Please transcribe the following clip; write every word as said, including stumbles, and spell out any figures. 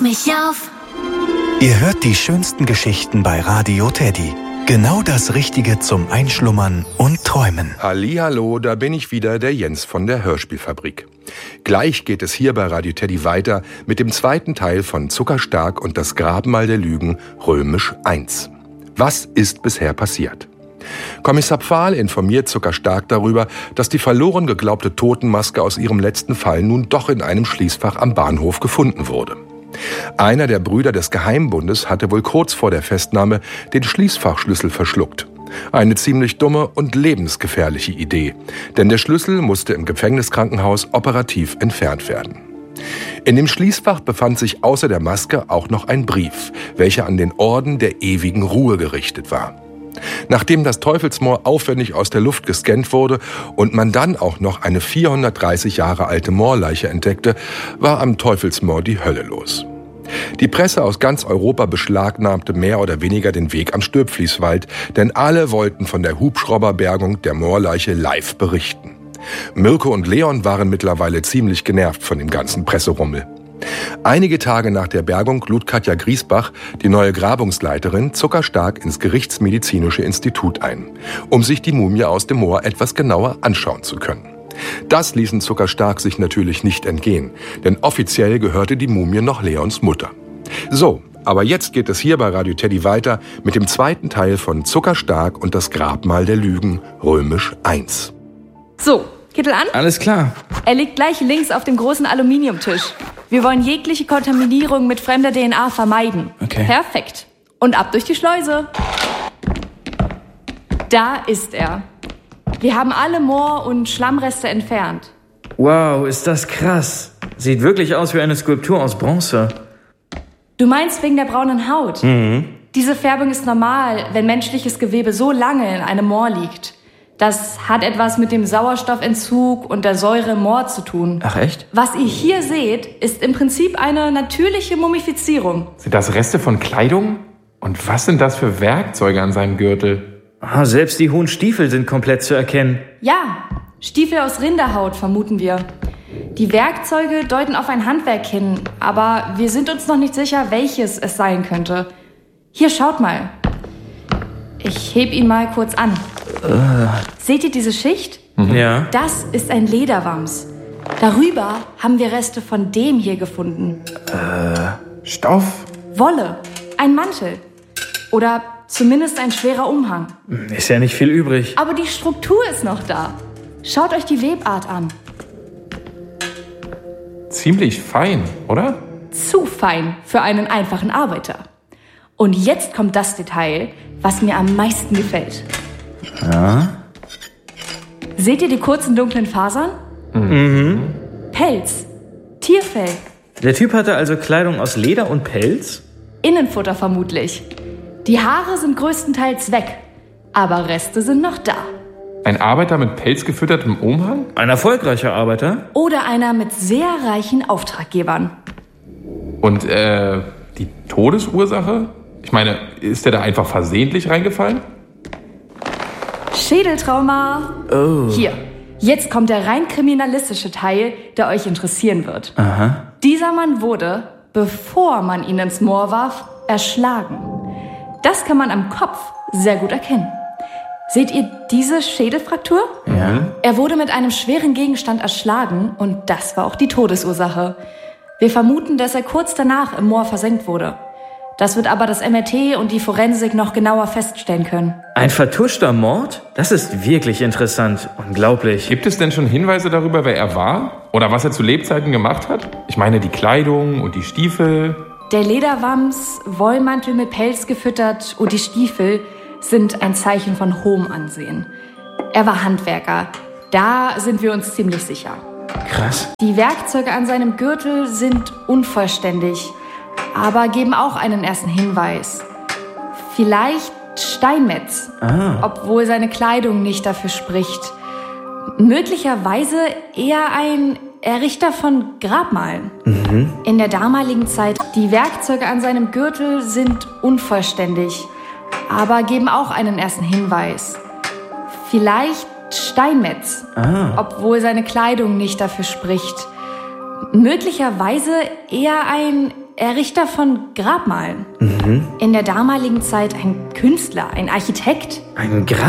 mich auf. Ihr hört die schönsten Geschichten bei Radio Teddy. Genau das Richtige zum Einschlummern und Träumen. Hallihallo, da bin ich wieder, der Jens von der Hörspielfabrik. Gleich geht es hier bei Radio Teddy weiter mit dem zweiten Teil von Zuckerstark und das Grabmal der Lügen, Römisch eins. Was ist bisher passiert? Kommissar Pfahl informiert Zuckerstark darüber, dass die verloren geglaubte Totenmaske aus ihrem letzten Fall nun doch in einem Schließfach am Bahnhof gefunden wurde. Einer der Brüder des Geheimbundes hatte wohl kurz vor der Festnahme den Schließfachschlüssel verschluckt. Eine ziemlich dumme und lebensgefährliche Idee, denn der Schlüssel musste im Gefängniskrankenhaus operativ entfernt werden. In dem Schließfach befand sich außer der Maske auch noch ein Brief, welcher an den Orden der ewigen Ruhe gerichtet war. Nachdem das Teufelsmoor aufwendig aus der Luft gescannt wurde und man dann auch noch eine vierhundertdreißig Jahre alte Moorleiche entdeckte, war am Teufelsmoor die Hölle los. Die Presse aus ganz Europa beschlagnahmte mehr oder weniger den Weg am Stöpflieswald, denn alle wollten von der Hubschrauberbergung der Moorleiche live berichten. Mirko und Leon waren mittlerweile ziemlich genervt von dem ganzen Presserummel. Einige Tage nach der Bergung lud Katja Griesbach, die neue Grabungsleiterin, Zuckerstark ins Gerichtsmedizinische Institut ein, um sich die Mumie aus dem Moor etwas genauer anschauen zu können. Das ließen Zuckerstark sich natürlich nicht entgehen, denn offiziell gehörte die Mumie noch Leons Mutter. So, aber jetzt geht es hier bei Radio Teddy weiter mit dem zweiten Teil von Zuckerstark und das Grabmal der Lügen, Römisch eins. So, Kittel an? Alles klar. Er liegt gleich links auf dem großen Aluminiumtisch. Wir wollen jegliche Kontaminierung mit fremder D N A vermeiden. Okay. Perfekt. Und ab durch die Schleuse. Da ist er. Wir haben alle Moor- und Schlammreste entfernt. Wow, ist das krass. Sieht wirklich aus wie eine Skulptur aus Bronze. Du meinst wegen der braunen Haut? Mhm. Diese Färbung ist normal, wenn menschliches Gewebe so lange in einem Moor liegt. Das hat etwas mit dem Sauerstoffentzug und der Säure im Moor zu tun. Ach echt? Was ihr hier seht, ist im Prinzip eine natürliche Mumifizierung. Sind das Reste von Kleidung? Und was sind das für Werkzeuge an seinem Gürtel? Ah, selbst die hohen Stiefel sind komplett zu erkennen. Ja, Stiefel aus Rinderhaut vermuten wir. Die Werkzeuge deuten auf ein Handwerk hin, aber wir sind uns noch nicht sicher, welches es sein könnte. Hier, schaut mal. Ich heb ihn mal kurz an. Uh. Seht ihr diese Schicht? Mhm. Ja. Das ist ein Lederwams. Darüber haben wir Reste von dem hier gefunden. Äh, Stoff? Wolle. Ein Mantel. Oder zumindest ein schwerer Umhang. Ist ja nicht viel übrig. Aber die Struktur ist noch da. Schaut euch die Webart an. Ziemlich fein, oder? Zu fein für einen einfachen Arbeiter. Und jetzt kommt das Detail, was mir am meisten gefällt. Ja. Seht ihr die kurzen dunklen Fasern? Mhm. Pelz. Tierfell. Der Typ hatte also Kleidung aus Leder und Pelz? Innenfutter vermutlich. Die Haare sind größtenteils weg, aber Reste sind noch da. Ein Arbeiter mit Pelz gefüttertem Umhang? Ein erfolgreicher Arbeiter? Oder einer mit sehr reichen Auftraggebern. Und äh, die Todesursache? Ich meine, ist der da einfach versehentlich reingefallen? Schädeltrauma. Oh. Hier, jetzt kommt der rein kriminalistische Teil, der euch interessieren wird. Aha. Dieser Mann wurde, bevor man ihn ins Moor warf, erschlagen. Das kann man am Kopf sehr gut erkennen. Seht ihr diese Schädelfraktur? Ja. Er wurde mit einem schweren Gegenstand erschlagen und das war auch die Todesursache. Wir vermuten, dass er kurz danach im Moor versenkt wurde. Das wird aber das M R T und die Forensik noch genauer feststellen können. Ein vertuschter Mord? Das ist wirklich interessant. Unglaublich. Gibt es denn schon Hinweise darüber, wer er war? Oder was er zu Lebzeiten gemacht hat? Ich meine, die Kleidung und die Stiefel. Der Lederwams, Wollmantel mit Pelz gefüttert und die Stiefel sind ein Zeichen von hohem Ansehen. Er war Handwerker. Da sind wir uns ziemlich sicher. Krass. Die Werkzeuge an seinem Gürtel sind unvollständig, aber geben auch einen ersten Hinweis. Vielleicht Steinmetz, ah. obwohl seine Kleidung nicht dafür spricht. Möglicherweise eher ein Errichter von Grabmalen. Mhm. In der damaligen Zeit, die Werkzeuge an seinem Gürtel sind unvollständig, aber geben auch einen ersten Hinweis. Vielleicht Steinmetz, ah. obwohl seine Kleidung nicht dafür spricht. Möglicherweise eher ein Errichter von Grabmalen. Mhm. In der damaligen Zeit ein Künstler, ein Architekt. Ein Grab